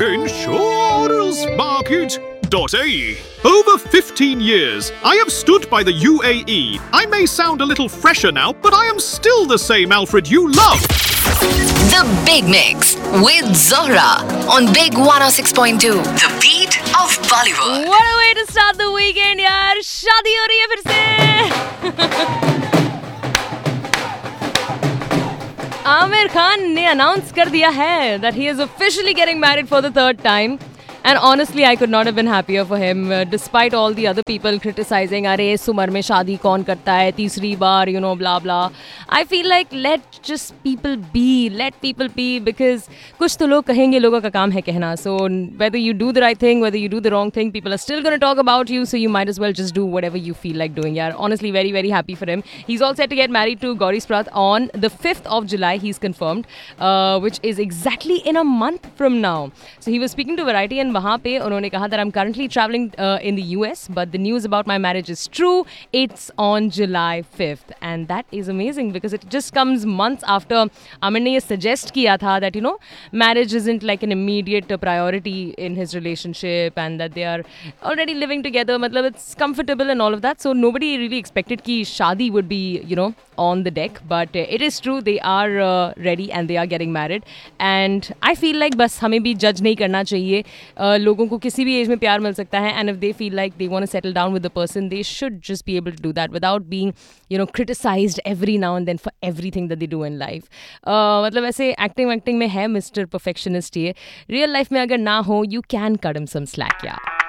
Insurancemarket.ae. Over 15 years, I have stood by the UAE. I may sound a little fresher now, but I am still the same Alfred you love. The Big Mix with Zohra on Big 106.2. The beat of Bollywood. What a way to start the weekend, यार. शादी हो रही है फिर से. आमिर खान ने announce कर दिया है that he is officially getting married for the third time. And honestly, I could not have been happier for him, despite all the other people criticizing, अरे इस उम्र में शादी कौन करता है, तीसरी बार, you know, blah blah. I feel like let just people be, because कुछ तो लोग कहेंगे, लोगों का काम है कहना. So whether you do the right thing, whether you do the wrong thing, people are still going to talk about you, so you might as well just do whatever you feel like doing. Yeah, honestly, very, very happy for him. He's all set to get married to Gauri Sprat on the 5th of July, he's confirmed, which is exactly in a month from now. So he was speaking to Variety and वहाँ पे उन्होंने कहा that I'm currently traveling in the US, but the news about my marriage is true. It's on July 5th, and that is amazing because it just comes months after Amin ने ये suggest किया था that, you know, marriage isn't like an immediate priority in his relationship and that they are already living together. मतलब it's comfortable and all of that. So nobody really expected कि शादी would be, you know, on the deck, but it is true they are ready and they are getting married. And I feel like बस हमें भी judge नहीं करना चाहिए. लोगों को किसी भी एज में प्यार मिल सकता है, and if they feel like they want to settle down with the person, they should just be able to do that without being, you know, criticized every now and then for everything that they do in life. मतलब ऐसे acting में है mister perfectionist ये, real life में अगर ना हो, you can cut him some slack, yeah.